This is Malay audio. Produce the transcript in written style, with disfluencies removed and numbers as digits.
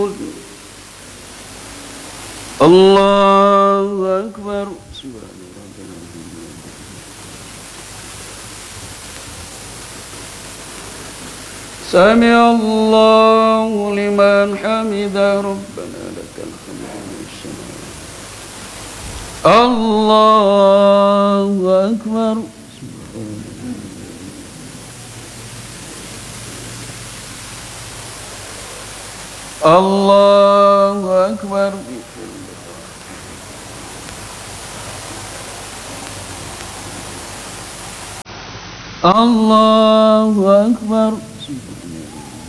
Allahu Akbar. Sami Allahu liman hamidah. Rabbana lakal hamdu. Allahu Akbar. Allahu Akbar. Allahu Akbar.